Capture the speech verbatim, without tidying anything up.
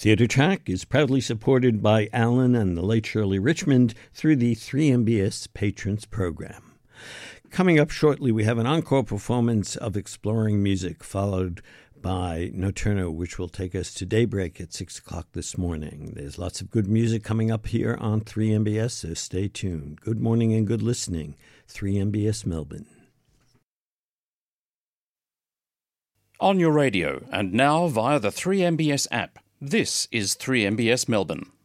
Theatre Track is proudly supported by Alan and the late Shirley Richmond through the three M B S Patrons Program. Coming up shortly, we have an encore performance of Exploring Music, followed by Nocturno, which will take us to daybreak at six o'clock this morning. There's lots of good music coming up here on three M B S, so stay tuned. Good morning and good listening. three M B S Melbourne. On your radio and now via the three M B S app, this is three M B S Melbourne.